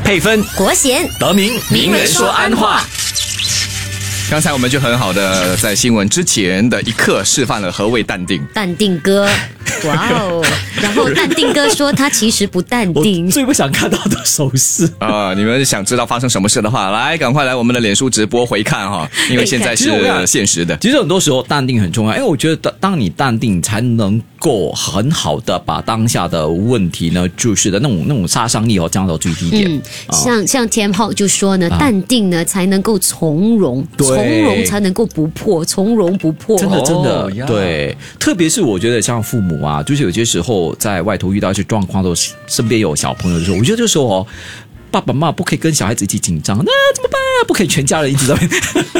配分国贤德明，名人说安话。刚才我们就很好的在新闻之前的一刻示范了何谓淡定。 淡定哥，哇哦！然后淡定哥说他其实不淡定。 我最不想看到的手势你们想知道发生什么事的话，来赶快来我们的脸书直播回看哈，因为现在是现实的。 其实很多时候淡定很重要，因为我觉得当你淡定，才能够很好的把当下的问题呢，就是的那种杀伤力降到最低点。 像 Tim Hawk 就说呢，淡定呢才能够从容，从容才能够不破，从容不迫。 真的，对。特别是我觉得像父母啊，就是有些时候在外头遇到一些状况，都身边有小朋友的时候，我觉得这时候爸爸妈妈不可以跟小孩子一起紧张，那怎么办？不可以全家人一起在那边。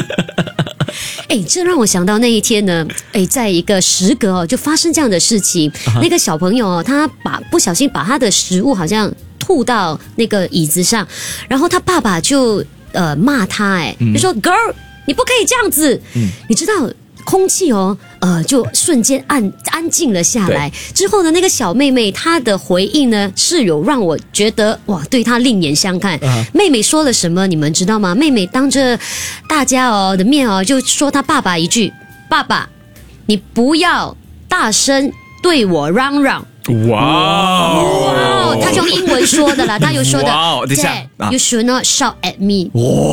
这让我想到那一天呢，在一个食阁就发生这样的事情。那个小朋友他不小心把他的食物好像吐到那个椅子上，然后他爸爸就骂他，就说 girl 你不可以这样子。你知道空气就瞬间安静了下来。之后呢，那个小妹妹她的回应呢，是有让我觉得哇，对她另眼相看。妹妹说了什么，你们知道吗？妹妹当着大家的面就说她爸爸一句：“爸爸，你不要大声对我嚷嚷。”哇！他用英文说的啦，他有说的。 等一下 ，You should not shout at me.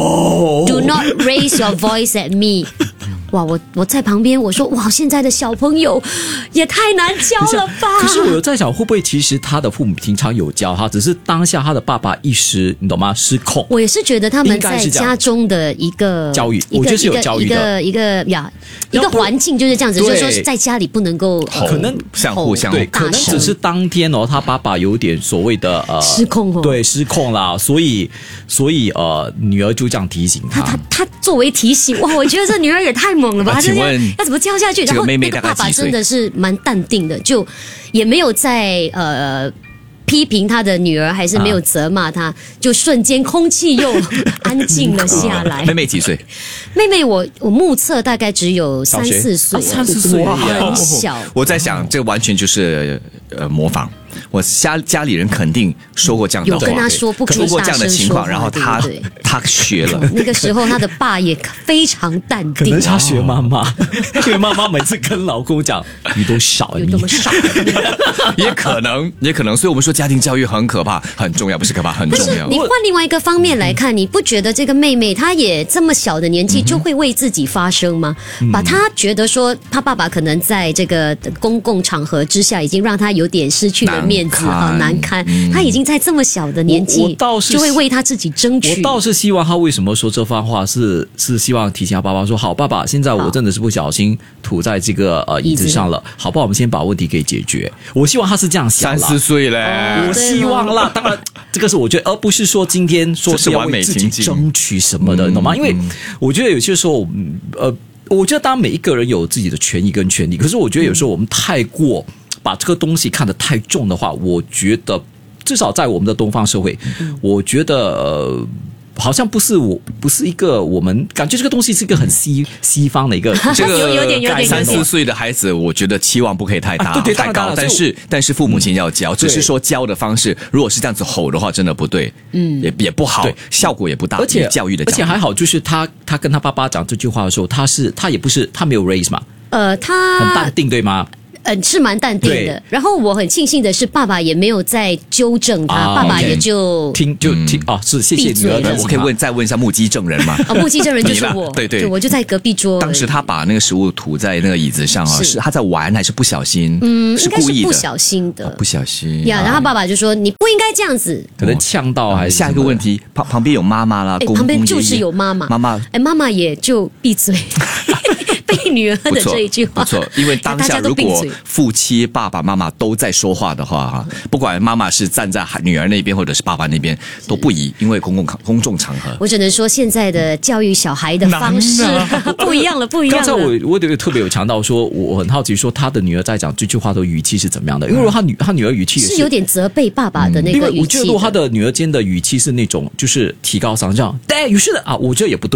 Do not raise your voice at me. 哇！我在旁边，我说哇，现在的小朋友也太难教了吧？ 可是我有在想，会不会其实他的父母平常有教他，只是当下他的爸爸一时你懂吗？失控。 我也是觉得他们在家中的一个教育，我觉得是有教育的一个环境就是这样子，就是说在家里不能够可能互相对，可能只是当天他爸爸有点所谓的失控对，失控啦，所以女儿就这样提醒他作为提醒，哇，我觉得这女儿也太猛了吧！ 请问要怎么教下去？然后那个爸爸真的是蛮淡定的，就也没有在批评他的女儿，还是没有责骂他，就瞬间空气又安静了下来。 妹妹几岁？ 妹妹我目测大概只有3-4岁 ，3-4岁很小。 我在想，这完全就是模仿。我家里人肯定说过这样的话， 有跟他说不可以说过这样的情况，然后他学了。 那个时候他的爸也非常淡定， 可能他学妈妈，因为妈妈每次跟老公讲你都少， 有那么少， 也可能。所以我们说家庭教育很可怕，很重要，不是可怕，很重要。 但是你换另外一个方面来看，你不觉得这个妹妹她也这么小的年纪就会为自己发声吗？把她觉得说她爸爸可能在这个公共场合之下已经让她有点失去了面子，难堪。她已经在这么小的年纪就会为她自己争取。 我倒是希望她为什么说这番话是希望提醒她爸爸说，好，爸爸，现在我真的是不小心吐在这个椅子上了，好不好？我们先把问题给解决。我希望她是这样想啦。 3-4岁嘞， 我希望啦。当然，这个是我觉得，而不是说今天说是要为自己争取什么的，懂吗？因为我觉得有些时候，我觉得当然每一个人有自己的权益跟权利，可是我觉得有时候我们太过把这个东西看得太重的话，我觉得至少在我们的东方社会，我觉得好像不是一个我们感觉这个东西是一个很西方的一个这个有点 3-4岁的孩子，我觉得期望不可以太大， 对太高。但是父母亲要教，只是说教的方式，如果是这样子吼的话，真的不对，也不好，效果也不大。 而且教育的， 而且还好，就是他跟他爸爸讲这句话的时候，他也不是他没有 raise 嘛，他很淡定，对吗？ 是蛮淡定的。然后我很庆幸的是，爸爸也没有再纠正他，爸爸也就听是谢谢女儿的。 我可以再问一下目击证人吗？ 目击证人就是我， 对， 我就在隔壁桌。 当时他把那个食物吐在那个椅子上是他在玩还是不小心？是故意的， 不小心的， 不小心呀。然后爸爸就说：“你不应该这样子。” 可能呛到还是下一个问题，旁边有妈妈啦， 旁边就是有妈妈，妈妈也就闭嘴。被女儿的这一句话不错，因为当下如果夫妻爸爸妈妈都在说话的话，不管妈妈是站在女儿那边或者是爸爸那边都不宜，因为公众场合。 我只能说现在的教育小孩的方式不一样了。 刚才我特别有强调说，我很好奇说他的女儿在讲这句话的语气是怎么样的，因为他女儿语气也是有点责备爸爸的那个语气。 我觉得他的女儿间的语气是那种就是提高嗓这样，对，于是的我觉得也不对。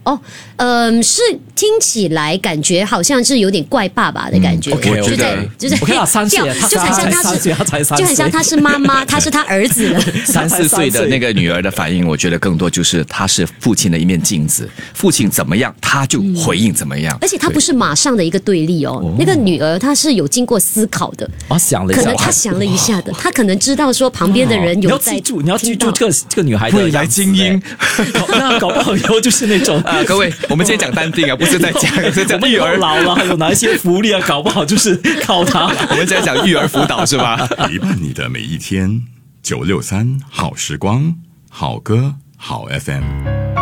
是听起来感觉好像是有点怪爸爸的感觉。 OK， 就是我看他3岁， 就很像他是他才3岁， 就很像他是妈妈，他是他儿子了。 3、4岁的那个女儿的反应，我觉得更多就是她是父亲的一面镜子，父亲怎么样，她就回应怎么样。 而且她不是马上的一个对立哦，那个女儿她是有经过思考的。 想了一下， 可能她想了一下的，她可能知道说旁边的人有在听到。 你要记住这个女孩的未来精英， 那搞不好以后就是那种各位，我们今天讲淡定啊，不是在讲育儿老了还有哪一些福利啊，搞不好就是靠她。 我们今天讲育儿辅导是吧？ 陪伴你的每一天，963好时光，好歌好 FM。